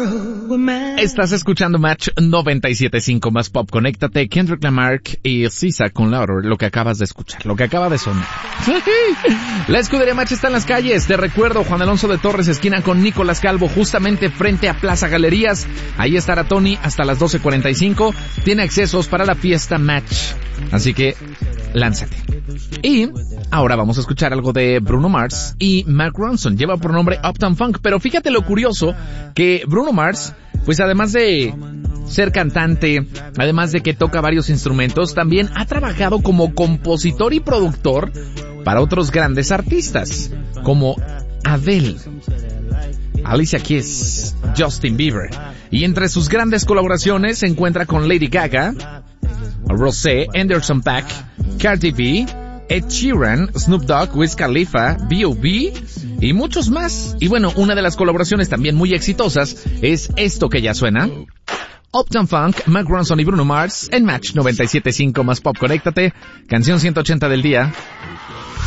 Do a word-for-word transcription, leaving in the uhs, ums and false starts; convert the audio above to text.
Estás escuchando Match noventa y siete punto cinco más Pop. Conéctate, Kendrick Lamar y Sisa con Louder, lo que acabas de escuchar, lo que acaba de sonar. La escudería Match está en las calles. Te recuerdo, Juan Alonso de Torres, esquina con Nicolás Calvo, justamente frente a Plaza Galerías. Ahí estará Tony hasta las doce cuarenta y cinco. Tiene accesos para la fiesta Match. Así que, lánzate. Y ahora vamos a escuchar algo de Bruno Mars y Mark Ronson. Lleva por nombre Uptown Funk, pero fíjate lo curioso que Bruno Mars, pues además de ser cantante, además de que toca varios instrumentos, también ha trabajado como compositor y productor para otros grandes artistas, como Adele, Alicia Keys, Justin Bieber. Y entre sus grandes colaboraciones se encuentra con Lady Gaga, Rosé, Anderson .Paak, Cardi B, Ed Sheeran, Snoop Dogg, Wiz Khalifa, B O B y muchos más. Y bueno, una de las colaboraciones también muy exitosas es esto que ya suena. Uptown Funk, Mark Ronson y Bruno Mars en Match noventa y siete punto cinco más Pop. Conéctate, canción ciento ochenta del día.